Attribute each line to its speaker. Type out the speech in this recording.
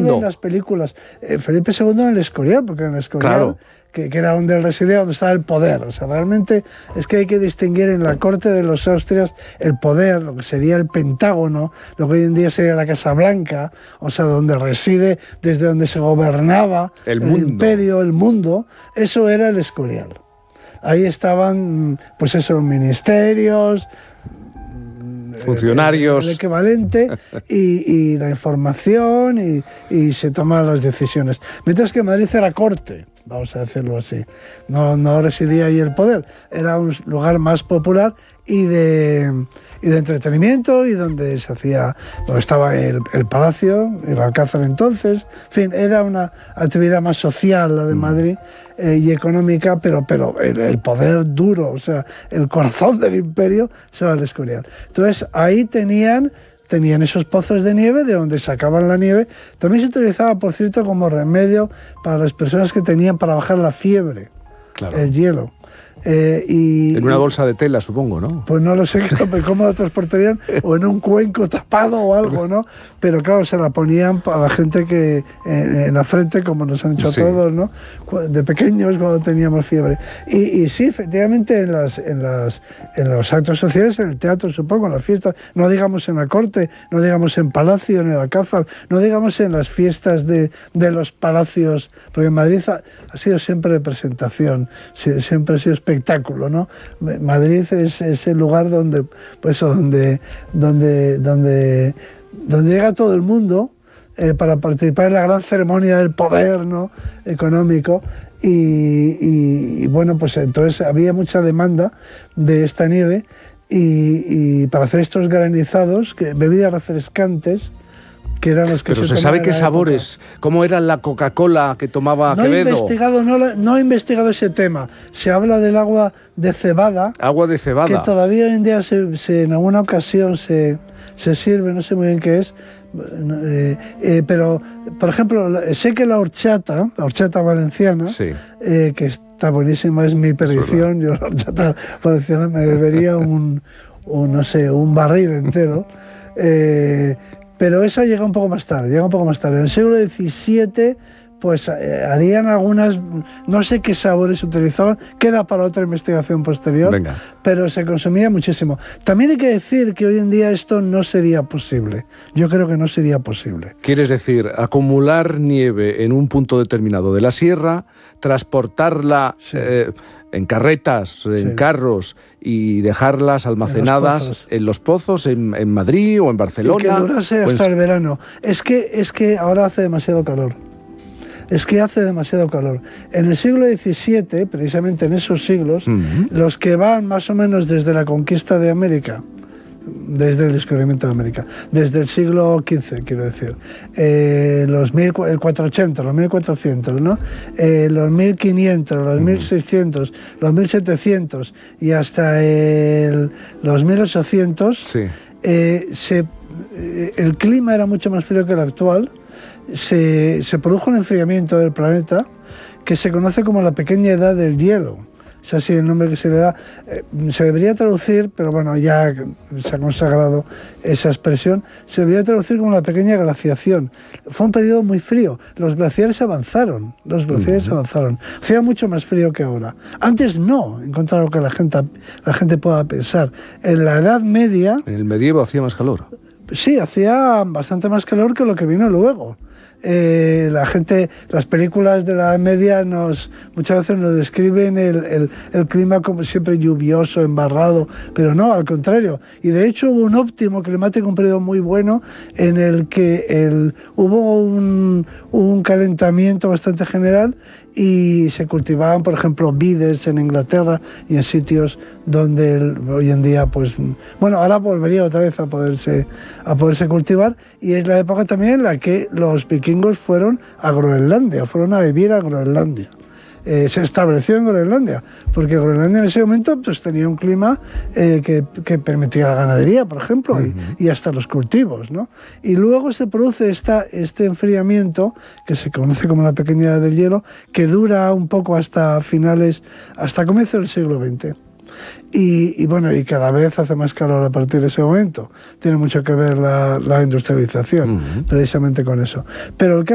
Speaker 1: ve en las películas. Felipe II en el Escorial, porque en el Escorial,
Speaker 2: claro,
Speaker 1: que era donde él residía, donde estaba el poder. O sea, realmente es que hay que distinguir en la corte de los Austrias el poder, lo que sería el Pentágono, lo que hoy en día sería la Casa Blanca, o sea, donde reside, desde donde se gobernaba el imperio, el mundo. Eso era el Escorial. Ahí estaban, pues eso, los ministerios,
Speaker 2: funcionarios,
Speaker 1: el equivalente, y la información, y se tomaban las decisiones. Mientras que Madrid era corte, vamos a decirlo así. No residía ahí el poder. Era un lugar más popular y de entretenimiento, y donde se hacía, donde estaba el palacio, el Alcázar entonces. En fin, era una actividad más social la de Madrid, y económica, pero el poder duro, o sea, el corazón del imperio, se va al Escorial. Entonces ahí tenían esos pozos de nieve de donde sacaban la nieve. También se utilizaba, por cierto, como remedio para las personas que tenían para bajar la fiebre, claro, el hielo.
Speaker 2: En una bolsa de tela, supongo, ¿no?
Speaker 1: Pues no lo sé cómo lo transportarían, o en un cuenco tapado o algo, ¿no? Pero claro, se la ponían para la gente que en la frente, como nos han hecho todos, ¿no? De pequeños, cuando teníamos fiebre. Y sí, efectivamente, en los actos sociales, en el teatro, supongo, en las fiestas, no digamos en la corte, no digamos en palacio, en el Alcázar, no digamos en las fiestas de los palacios, porque en Madrid ha sido siempre representación, siempre ha sido espectáculo, ¿no? Madrid es el lugar donde llega todo el mundo para participar en la gran ceremonia del poder, ¿no?, económico, y bueno, pues entonces había mucha demanda de esta nieve, y para hacer estos granizados, bebidas refrescantes, que eran los que
Speaker 2: pero se sabe qué sabores, cómo era la Coca-Cola que tomaba Quevedo.
Speaker 1: No he investigado ese tema. Se habla del agua de cebada.
Speaker 2: Agua de cebada.
Speaker 1: Que todavía hoy en día en alguna ocasión se sirve, no sé muy bien qué es. Pero, por ejemplo, sé que la horchata valenciana, que está buenísima, es mi perdición. Yo la horchata valenciana me bebería un barril entero. Pero eso llega un poco más tarde. En el siglo XVII, pues harían algunas, no sé qué sabores utilizaban, queda para otra investigación posterior.
Speaker 2: Venga.
Speaker 1: Pero se consumía muchísimo. También hay que decir que hoy en día esto no sería posible. Yo creo que no sería posible.
Speaker 2: ¿Quieres decir acumular nieve en un punto determinado de la sierra, transportarla en carretas, en carros, y dejarlas almacenadas en los pozos en Madrid o en Barcelona?
Speaker 1: Y que durase hasta el verano. Es que ahora hace demasiado calor. En el siglo XVII, precisamente en esos siglos, los que van más o menos desde la conquista de América, desde el descubrimiento de América, desde el siglo XV, quiero decir, el 480, los 1400, ¿no? Los 1500, los 1600, los 1700 y hasta los 1800, el clima era mucho más frío que el actual. Se produjo un enfriamiento del planeta que se conoce como la pequeña edad del hielo. Es así el nombre que se le da. Se debería traducir, pero bueno, ya se ha consagrado esa expresión, se debería traducir como la pequeña glaciación. Fue un periodo muy frío. Los glaciares avanzaron. Hacía mucho más frío que ahora. Antes no, en contra de lo que la gente pueda pensar. En la Edad Media...
Speaker 2: En el medievo hacía más calor.
Speaker 1: Sí, hacía bastante más calor que lo que vino luego. Las películas de la Edad Media muchas veces nos describen el clima como siempre lluvioso, embarrado, pero no, al contrario. Y de hecho hubo un óptimo climático, un periodo muy bueno en el que hubo un calentamiento bastante general, y se cultivaban, por ejemplo, vides en Inglaterra y en sitios donde hoy en día, pues, bueno, ahora volvería otra vez a poderse cultivar, y es la época también en la que los vikingos fueron a Groenlandia, fueron a vivir a Groenlandia. Se estableció en Groenlandia, porque Groenlandia en ese momento pues tenía un clima que permitía la ganadería, por ejemplo, y hasta los cultivos, ¿no? Y luego se produce este enfriamiento, que se conoce como la pequeña edad del hielo, que dura un poco hasta comienzo del siglo XX. Y bueno, y cada vez hace más calor a partir de ese momento. Tiene mucho que ver la industrialización, precisamente con eso. Pero el